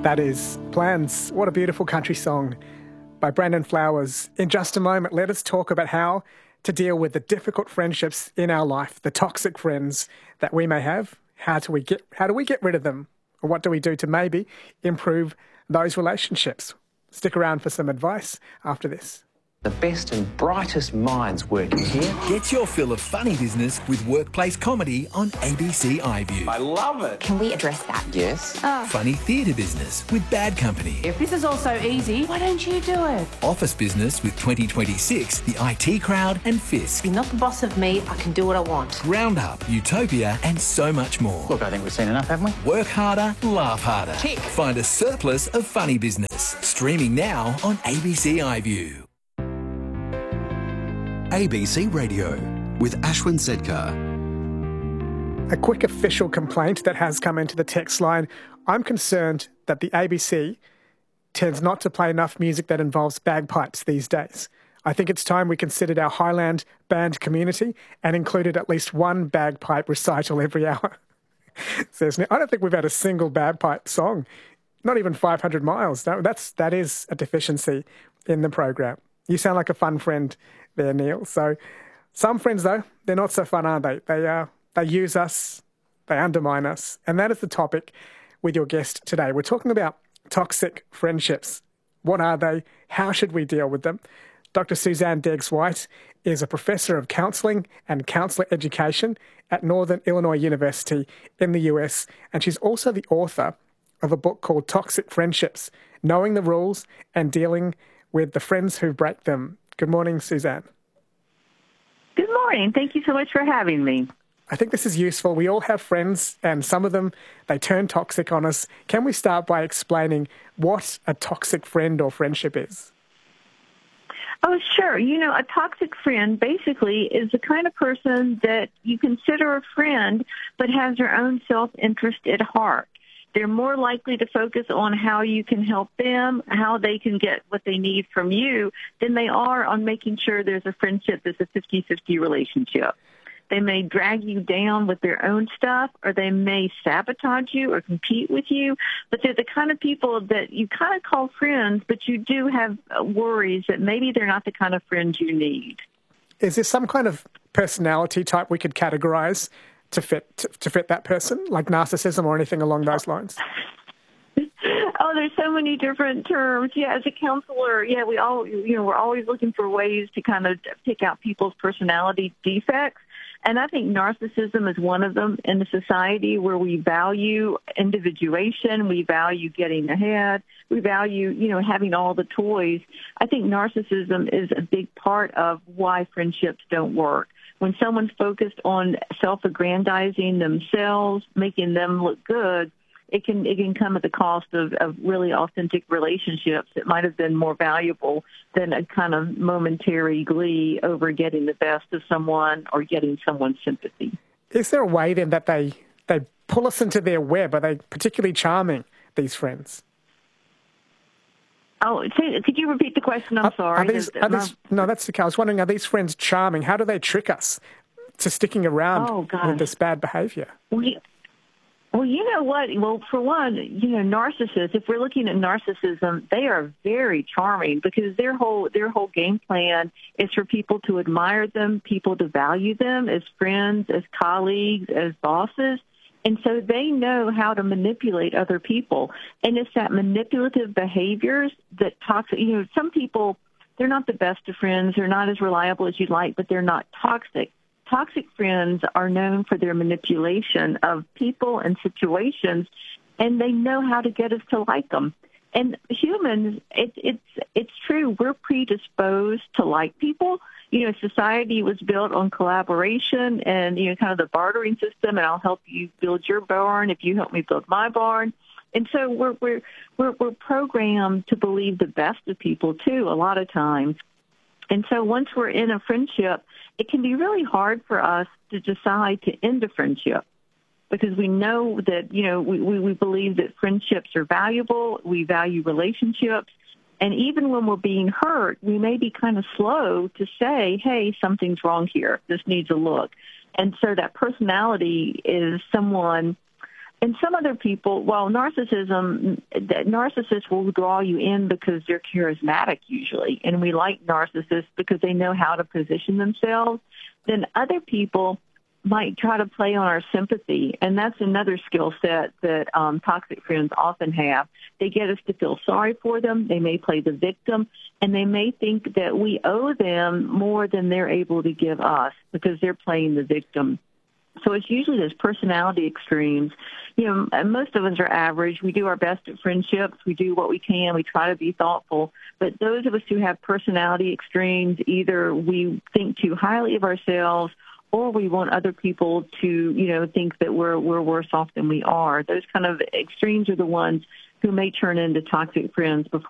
That is Plans. What a beautiful country song by Brandon Flowers. In just a moment, let us talk about how to deal with the difficult friendships in our life, the toxic friends that we may have. How do we get rid of them? Or what do we do to maybe improve those relationships? Stick around for some advice after this. The best and brightest minds working here. Get your fill of funny business with workplace comedy on ABC iView. I love it. Can we address that? Yes. Funny theatre business with Bad Company. If this is all so easy, why don't you do it? Office business with 2026, the IT Crowd and Fisk. You're not the boss of me, I can do what I want. Roundup, Utopia and so much more. Look, I think we've seen enough, haven't we? Work harder, laugh harder. Tick. Find a surplus of funny business. Streaming now on ABC iView. ABC Radio with Ashwin Sedkar. A quick official complaint that has come into the text line. I'm concerned that the ABC tends not to play enough music that involves bagpipes these days. I think it's time we considered our Highland band community and included at least one bagpipe recital every hour. Says, I don't think we've had a single bagpipe song, not even 500 miles. That is a deficiency in the program. You sound like a fun friend there, Neil. So some friends, though, they're not so fun, are they? They use us, they undermine us. And that is the topic with your guest today. We're talking about toxic friendships. What are they? How should we deal with them? Dr. Suzanne Deggs-White is a professor of counselling and counsellor education at Northern Illinois University in the US. And she's also the author of a book called Toxic Friendships, Knowing the Rules and Dealing with the Friends Who Break Them. Good morning, Suzanne. Good morning. Thank you so much for having me. I think this is useful. We all have friends, and some of them, they turn toxic on us. Can we start by explaining what a toxic friend or friendship is? Oh, sure. A toxic friend basically is the kind of person that you consider a friend but has their own self-interest at heart. They're more likely to focus on how you can help them, how they can get what they need from you, than they are on making sure there's a friendship that's a 50-50 relationship. They may drag you down with their own stuff, or they may sabotage you or compete with you, but they're the kind of people that you kind of call friends, but you do have worries that maybe they're not the kind of friends you need. Is there some kind of personality type we could categorize to fit that person, like narcissism or anything along those lines? Oh, there's so many different terms. Yeah, as a counselor, we're always looking for ways to kind of pick out people's personality defects. And I think narcissism is one of them in a society where we value individuation, we value getting ahead, we value, having all the toys. I think narcissism is a big part of why friendships don't work. When someone's focused on self-aggrandizing themselves, making them look good, it can come at the cost of really authentic relationships that might have been more valuable than a kind of momentary glee over getting the best of someone or getting someone's sympathy. Is there a way then that they pull us into their web? Are they particularly charming, these friends? Oh, could you repeat the question? I'm sorry. No, that's okay. I was wondering, are these friends charming? How do they trick us to sticking around with this bad behavior? Well, you know what? Well, for one, narcissists, if we're looking at narcissism, they are very charming because their whole game plan is for people to admire them, people to value them as friends, as colleagues, as bosses. And so they know how to manipulate other people. And it's that manipulative behaviors that toxic, some people, they're not the best of friends. They're not as reliable as you'd like, but they're not toxic. Toxic friends are known for their manipulation of people and situations, and they know how to get us to like them. And humans, it's true, we're predisposed to like people. Society was built on collaboration and, kind of the bartering system, and I'll help you build your barn if you help me build my barn. And so we're programmed to believe the best of people, too, a lot of times. And so once we're in a friendship, it can be really hard for us to decide to end a friendship because we know that, we believe that friendships are valuable. We value relationships. And even when we're being hurt, we may be kind of slow to say, hey, something's wrong here. This needs a look. And so that personality is someone And some other people, well, narcissists will draw you in because they're charismatic usually, and we like narcissists because they know how to position themselves. Then other people might try to play on our sympathy, and that's another skill set that toxic friends often have. They get us to feel sorry for them. They may play the victim, and they may think that we owe them more than they're able to give us because they're playing the victim. So it's usually those personality extremes. Most of us are average. We do our best at friendships. We do what we can. We try to be thoughtful. But those of us who have personality extremes, either we think too highly of ourselves or we want other people to, think that we're worse off than we are. Those kind of extremes are the ones who may turn into toxic friends before